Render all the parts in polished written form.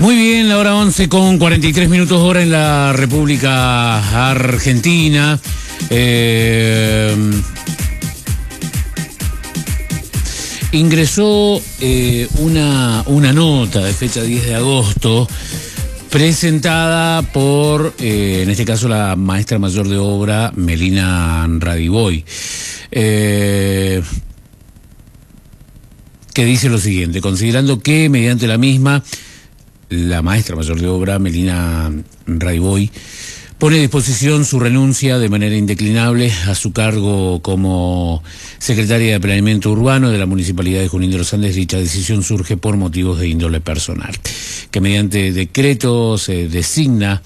Muy bien, la hora 11 con 43 minutos hora en la República Argentina. Ingresó una nota de fecha 10 de agosto presentada por, en este caso, la maestra mayor de obra Melina Radivoy, que dice lo siguiente: considerando que mediante la misma, la maestra mayor de obra, Melina Radivoy, pone a disposición su renuncia de manera indeclinable a su cargo como secretaria de Planeamiento Urbano de la Municipalidad de Junín de los Andes. Dicha decisión surge por motivos de índole personal, que mediante decreto se designa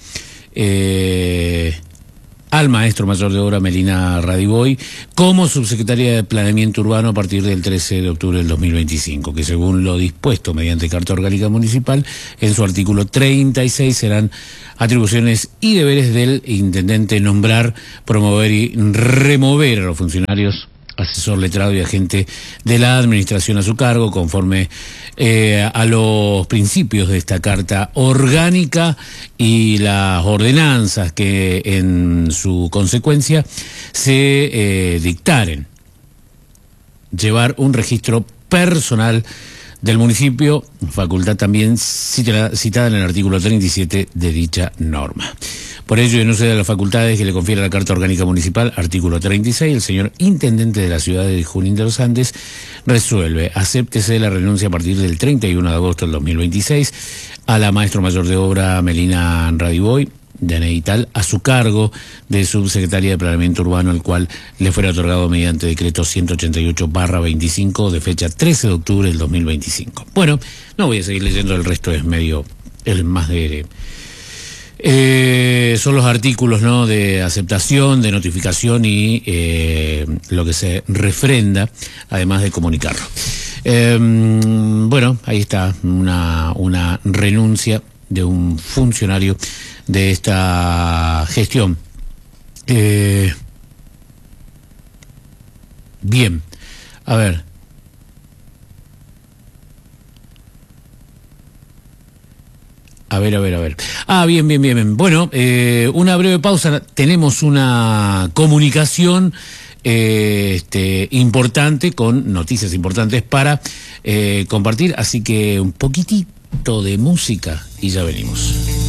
al maestro mayor de obra Melina Radivoy como subsecretaria de Planeamiento Urbano a partir del 13 de octubre del 2025, que según lo dispuesto mediante Carta Orgánica Municipal, en su artículo 36, serán atribuciones y deberes del intendente nombrar, promover y remover a los funcionarios, asesor, letrado y agente de la administración a su cargo, conforme a los principios de esta Carta Orgánica y las ordenanzas que en su consecuencia se dictaren. Llevar un registro personal del municipio, facultad también citada en el artículo 37 de dicha norma. Por ello, en uso de las facultades que le confiere la Carta Orgánica Municipal, artículo 36, el señor intendente de la ciudad de Junín de los Andes resuelve: acéptese la renuncia a partir del 31 de agosto del 2026 a la maestra mayor de obra Melina Radivoy, DNI tal, a su cargo de subsecretaria de Planeamiento Urbano, el cual le fuera otorgado mediante decreto 188/25 de fecha 13 de octubre del 2025. Bueno, no voy a seguir leyendo, el resto es medio, el más de... son los artículos, ¿no?, de aceptación, de notificación y lo que se refrenda, además de comunicarlo. Bueno, ahí está una renuncia de un funcionario de esta gestión. Bien, a ver. A ver. Ah, bien. Bueno, una breve pausa. Tenemos una comunicación importante, con noticias importantes para compartir. Así que un poquitito de música y ya venimos.